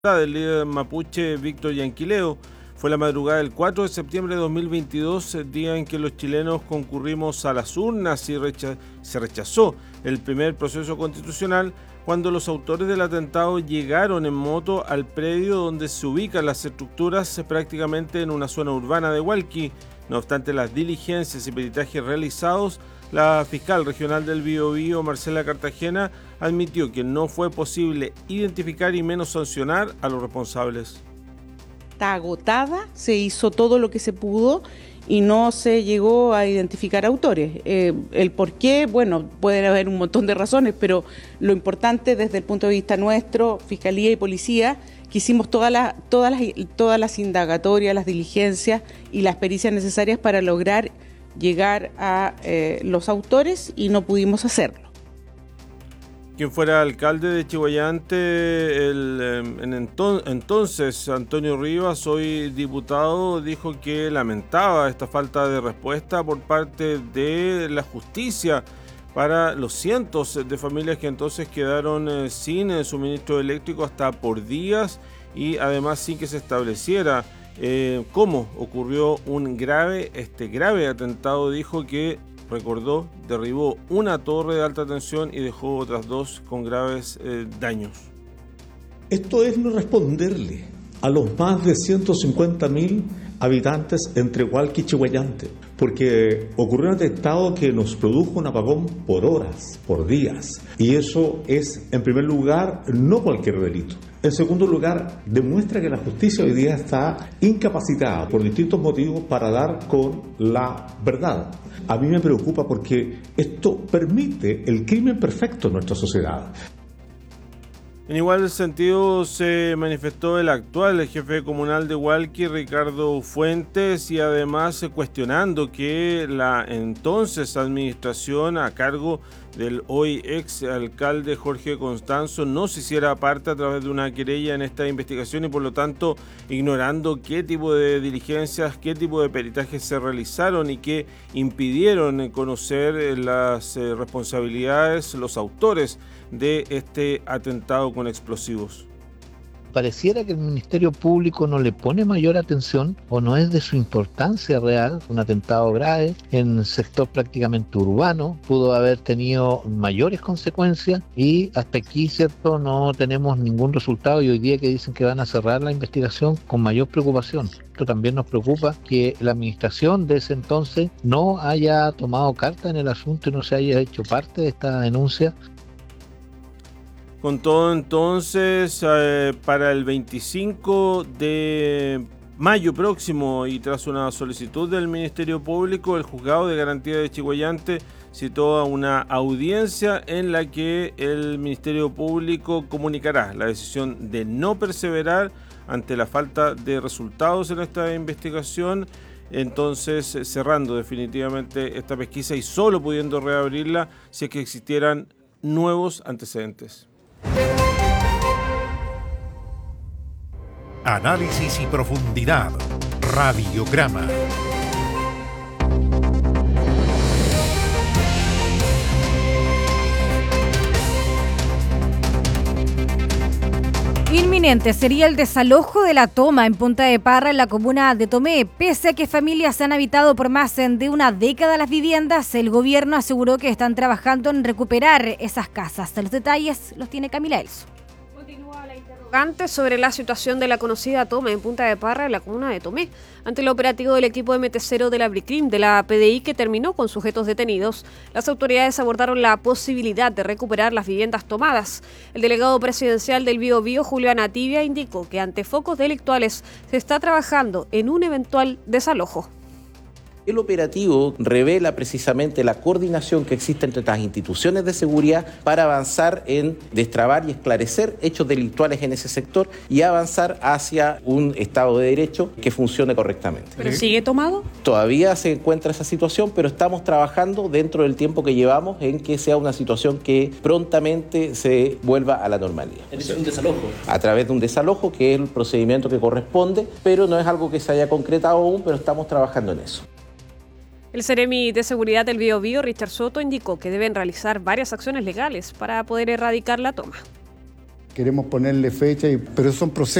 del líder mapuche Víctor Yanquileo. Fue la madrugada del 4 de septiembre de 2022, día en que los chilenos concurrimos a las urnas y se rechazó el primer proceso constitucional cuando los autores del atentado llegaron en moto al predio donde se ubican las estructuras, prácticamente en una zona urbana de Hualqui. No obstante las diligencias y peritajes realizados, la fiscal regional del Biobío, Marcela Cartagena, admitió que no fue posible identificar y menos sancionar a los responsables. Está agotada, se hizo todo lo que se pudo y no se llegó a identificar autores. El por qué, bueno, pueden haber un montón de razones, pero lo importante desde el punto de vista nuestro, Fiscalía y Policía, que hicimos todas las indagatorias, las diligencias y las pericias necesarias para lograr llegar a los autores y no pudimos hacerlo. Quien fuera alcalde de Chiguayante, entonces Antonio Rivas, hoy diputado, dijo que lamentaba esta falta de respuesta por parte de la justicia para los cientos de familias que entonces quedaron sin suministro eléctrico hasta por días y además sin que se estableciera cómo ocurrió este grave atentado. Dijo que recordó, derribó una torre de alta tensión y dejó otras dos con graves daños. Esto es no responderle a los más de 150.000 habitantes entre Hualqui y Chiguayante, porque ocurrió un atentado que nos produjo un apagón por horas, por días, y eso es, en primer lugar, no cualquier delito. En segundo lugar, demuestra que la justicia hoy día está incapacitada por distintos motivos para dar con la verdad. A mí me preocupa porque esto permite el crimen perfecto en nuestra sociedad. En igual sentido se manifestó el actual jefe comunal de Hualqui, Ricardo Fuentes, y además cuestionando que la entonces administración a cargo del hoy ex alcalde Jorge Constanzo no se hiciera parte a través de una querella en esta investigación y por lo tanto ignorando qué tipo de diligencias, qué tipo de peritajes se realizaron y que impidieron conocer las responsabilidades, los autores de este atentado con explosivos. Pareciera que el Ministerio Público no le pone mayor atención o no es de su importancia real. Un atentado grave en un sector prácticamente urbano pudo haber tenido mayores consecuencias y hasta aquí, cierto, no tenemos ningún resultado y hoy día que dicen que van a cerrar la investigación con mayor preocupación. Esto también nos preocupa que la administración de ese entonces no haya tomado carta en el asunto y no se haya hecho parte de esta denuncia. Con todo entonces, para el 25 de mayo próximo y tras una solicitud del Ministerio Público, el Juzgado de Garantía de Chiguayante citó a una audiencia en la que el Ministerio Público comunicará la decisión de no perseverar ante la falta de resultados en esta investigación, entonces cerrando definitivamente esta pesquisa y solo pudiendo reabrirla si es que existieran nuevos antecedentes. Análisis y profundidad. Radiograma. Inminente sería el desalojo de la toma en Punta de Parra, en la comuna de Tomé. Pese a que familias han habitado por más de una década las viviendas, el gobierno aseguró que están trabajando en recuperar esas casas. Los detalles los tiene Camila Elso. Continúa la interrogante sobre la situación de la conocida toma en Punta de Parra, en la comuna de Tomé, ante el operativo del equipo MT0 de la BRICRIM de la PDI que terminó con sujetos detenidos. Las autoridades abordaron la posibilidad de recuperar las viviendas tomadas. El delegado presidencial del Biobío, Julio Anatibia, indicó que ante focos delictuales se está trabajando en un eventual desalojo. El operativo revela precisamente la coordinación que existe entre las instituciones de seguridad para avanzar en destrabar y esclarecer hechos delictuales en ese sector y avanzar hacia un Estado de Derecho que funcione correctamente. ¿Pero sigue tomado? Todavía se encuentra esa situación, pero estamos trabajando dentro del tiempo que llevamos en que sea una situación que prontamente se vuelva a la normalidad. ¿Es un desalojo? A través de un desalojo, que es el procedimiento que corresponde, pero no es algo que se haya concretado aún, pero estamos trabajando en eso. El Seremi de Seguridad del Biobío, Richard Soto, indicó que deben realizar varias acciones legales para poder erradicar la toma. queremos ponerle fecha, pero son procesos.